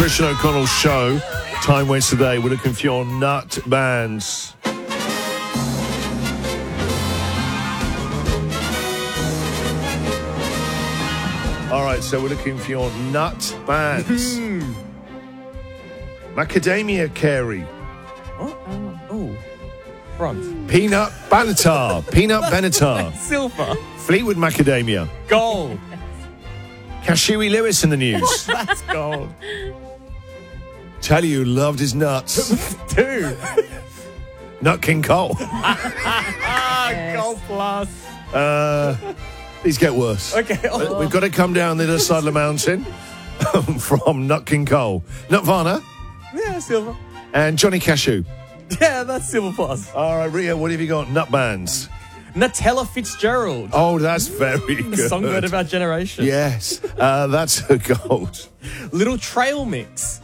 Christian O'Connell Show. Time waste today. We're looking for your nut bands. All right, so we're looking for your nut bands. Macadamia Carey. Oh. Front. Peanut Benatar. Peanut Benatar. Silver. Fleetwood Macadamia. Gold. Cashewy Lewis in the news. That's gold. Tell you loved his nuts. 2. Nut King Cole. Gold plus. These get worse. Okay. We've got to come down the other side of the mountain from Nut King Cole. Nirvana Yeah, silver. and Johnny Cashew. Yeah, that's silver plus. All right, Ria, what have you got? Nut bands. Nutella Fitzgerald. Oh, that's very good. The songbird of our generation. Yes, that's a gold. Little Trail Mix.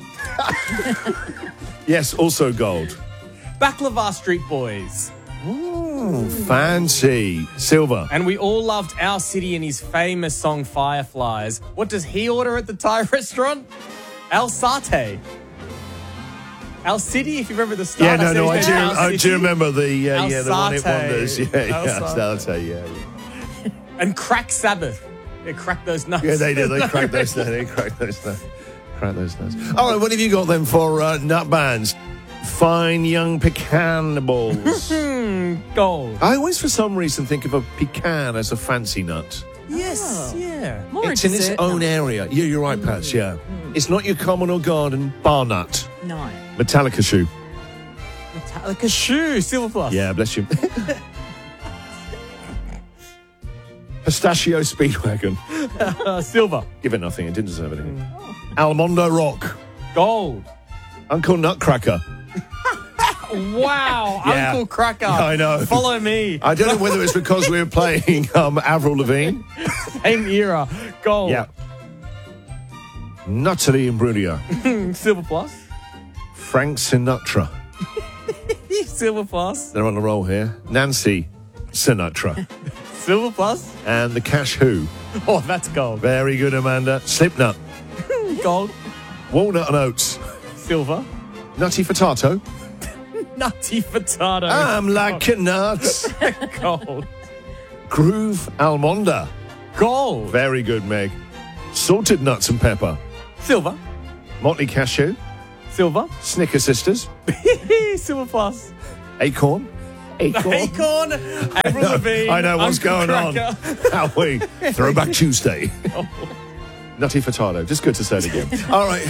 Yes, also gold. Baklava Street Boys. Ooh, fancy. Silver. And we all loved Our City and his famous song Fireflies. What does he order at the Thai restaurant? Al Satay. Al City, if you remember the start. Yeah, no, I said do remember the the one it Satay. wonders. Yeah, Al Satay, yeah. And Crack Sabbath. They crack those nuts. Yeah, they did. They cracked those nuts. They cracked those nuts. Crack those nuts. All right, what have you got then for nut bands? Fine young pecan balls. Gold. I always, for some reason, think of a pecan as a fancy nut. Yes, yeah. More It's in its dessert own nut. area. Yeah, you're right, Pats, yeah. It's not your common or garden bar nut. No. Metallica shoe. Metallica shoe, silver plus. Yeah, bless you. Pistachio Speedwagon. Silver. Give it nothing. It didn't deserve anything. Almondo Rock. Gold. Uncle Nutcracker. Wow, Yeah. Uncle Cracker. I know. Follow me. I don't know whether it's because we were playing Avril Lavigne. Same era. Gold. Yeah. Natalie Imbruglia. Silver plus. Frank Sinatra. Silver plus. They're on the roll here. Nancy Sinatra. Silver plus. And the Cash Who. Oh, that's gold. Very good, Amanda. Slipknot. Gold. Walnut and Oats. Silver. Nutty Fatato. Nutty potato. I'm like a nuts. Gold. Groove Almonda. Gold. Very good, Meg. Salted Nuts and Pepper. Silver. Motley Cashew. Silver. Snicker Sisters. Silver plus. Acorn. Acorn. Avril Lavigne. I know what's Uncle going Cracker. on. How we? Throwback Tuesday. Nutty Furtado. Just good to say it again. All right,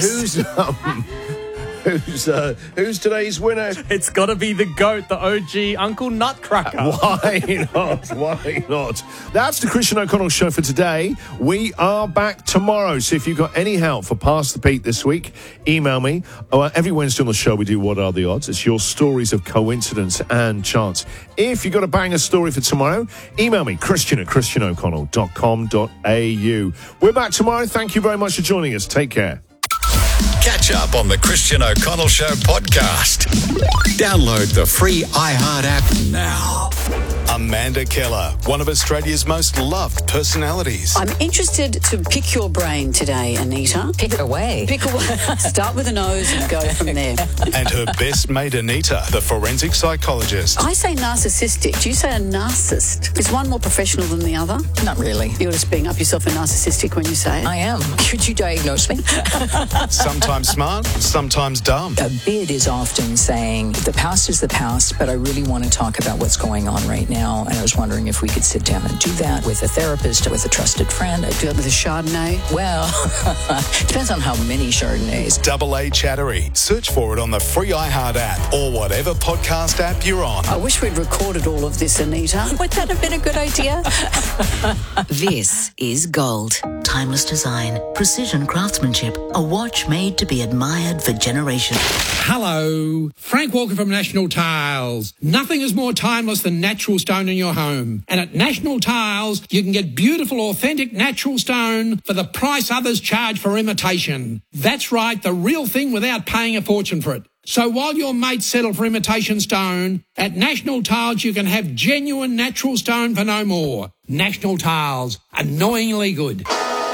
who's today's winner? It's got to be the GOAT, the OG Uncle Nutcracker. Why not? Why not? That's the Christian O'Connell Show for today. We are back tomorrow. So if you've got any help for Pass the Beat this week, email me. Every Wednesday on the show, we do What Are the Odds? It's your stories of coincidence and chance. If you've got a banger story for tomorrow, email me, christian@christianoconnell.com.au. We're back tomorrow. Thank you very much for joining us. Take care. Catch up on the Christian O'Connell Show podcast. Download the free iHeart app now. Amanda Keller, one of Australia's most loved personalities. I'm interested to pick your brain today, Anita. Pick it away. Pick away. Start with a nose and go from there. And her best mate Anita, the forensic psychologist. I say narcissistic. Do you say a narcissist? Is one more professional than the other? Not really. You're just being up yourself a narcissistic when you say it. I am. Could you diagnose me? Sometimes smart, sometimes dumb. A bid is often saying, the past is the past, but I really want to talk about what's going on right now. And I was wondering if we could sit down and do that with a therapist, with a trusted friend. Do it with a Chardonnay. Well, depends on how many Chardonnays. Double A Chattery. Search for it on the free iHeart app or whatever podcast app you're on. I wish we'd recorded all of this, Anita. Would that have been a good idea? This is Gold. Timeless design, precision craftsmanship, a watch made to be admired for generations. Hello, Frank Walker from National Tiles. Nothing is more timeless than natural stone in your home. And at National Tiles, you can get beautiful, authentic natural stone for the price others charge for imitation. That's right, the real thing without paying a fortune for it. So while your mates settle for imitation stone, at National Tiles you can have genuine natural stone for no more. National Tiles, annoyingly good.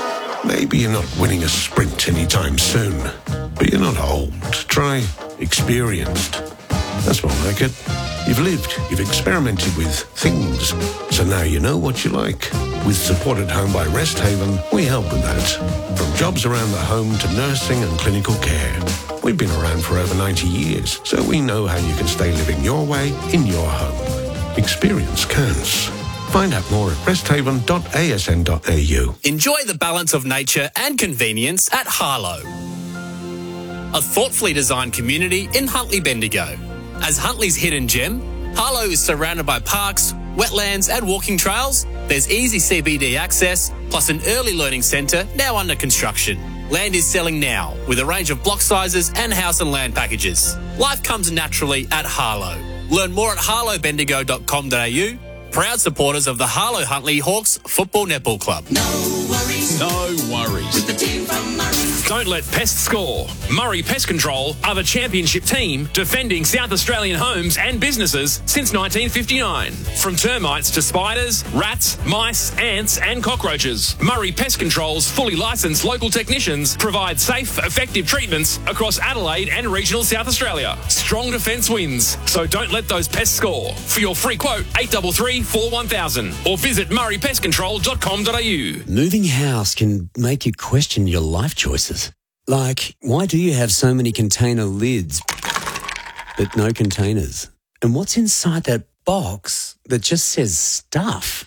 Maybe you're not winning a sprint anytime soon, but you're not old. Try experienced. That's more like it. You've lived, you've experimented with things, so now you know what you like. With Support at Home by Rest Haven, we help with that. From jobs around the home to nursing and clinical care. We've been around for over 90 years, so we know how you can stay living your way in your home. Experience counts. Find out more at resthaven.asn.au. Enjoy the balance of nature and convenience at Harlow, a thoughtfully designed community in Huntly Bendigo. As Huntly's hidden gem, Harlow is surrounded by parks, wetlands and walking trails. There's easy CBD access, plus an early learning centre now under construction. Land is selling now, with a range of block sizes and house and land packages. Life comes naturally at Harlow. Learn more at harlowbendigo.com.au. Proud supporters of the Harlow Huntly Hawks Football Netball Club. No worries. No worries. With the team from Murray. Don't let pests score. Murray Pest Control are the championship team defending South Australian homes and businesses since 1959. From termites to spiders, rats, mice, ants and cockroaches, Murray Pest Control's fully licensed local technicians provide safe, effective treatments across Adelaide and regional South Australia. Strong defence wins, so don't let those pests score. For your free quote, 833 41000 or visit murraypestcontrol.com.au. Moving house can make you question your life choices. Like, why do you have so many container lids, but no containers? And what's inside that box that just says stuff?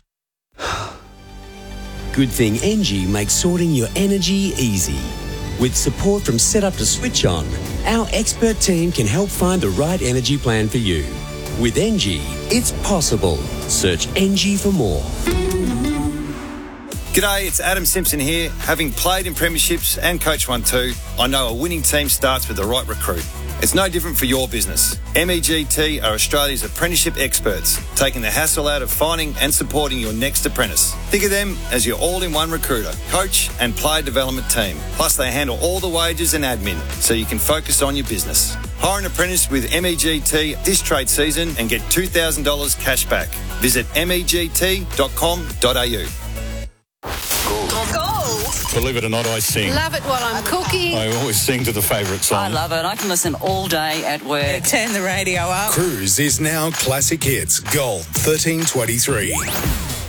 Good thing Engie makes sorting your energy easy. With support from setup to switch on, our expert team can help find the right energy plan for you. With Engie, it's possible. Search Engie for more. G'day, it's Adam Simpson here. Having played in premierships and coached one too, I know a winning team starts with the right recruit. It's no different for your business. MEGT are Australia's apprenticeship experts, taking the hassle out of finding and supporting your next apprentice. Think of them as your all-in-one recruiter, coach and player development team. Plus they handle all the wages and admin, so you can focus on your business. Hire an apprentice with MEGT this trade season and get $2,000 cash back. Visit MEGT.com.au. Believe it or not, I sing. Love it while I'm cooking. I always sing to the favourite song. I love it. I can listen all day at work. Turn the radio up. Cruise is now Classic Hits Gold 1323.